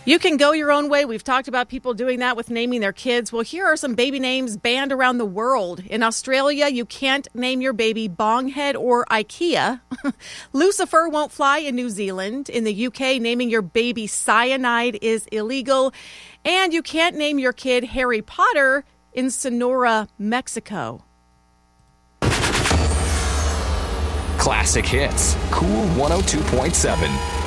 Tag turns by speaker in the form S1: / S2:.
S1: You can go your own way. We've talked about people doing that with naming their kids. Well, here are some baby names banned around the world. In Australia, you can't name your baby Bonghead or IKEA. Lucifer won't fly in New Zealand. In the UK, naming your baby Cyanide is illegal. And you can't name your kid Harry Potter in Sonora, Mexico.
S2: Classic hits. Cool 102.7.